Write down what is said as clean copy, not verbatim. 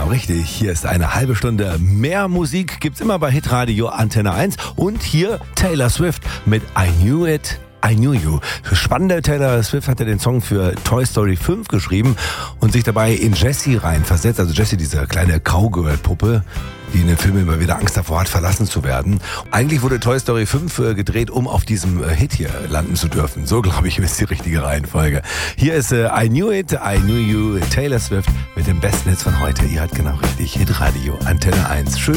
genau richtig. Hier ist eine halbe Stunde mehr Musik. Gibt's immer bei Hitradio Antenne 1. Und hier Taylor Swift mit I Knew It, I Knew You. Spannende, Taylor Swift hatte den Song für Toy Story 5 geschrieben und sich dabei in Jessie reinversetzt. Also Jessie, diese kleine Cowgirl-Puppe, die in den Filmen immer wieder Angst davor hat, verlassen zu werden. Eigentlich wurde Toy Story 5 gedreht, um auf diesem Hit hier landen zu dürfen. So, glaube ich, ist die richtige Reihenfolge. Hier ist I Knew It, I Knew You, Taylor Swift mit dem besten Hits von heute. Ihr hört genau richtig, Hitradio Antenne 1. Schön.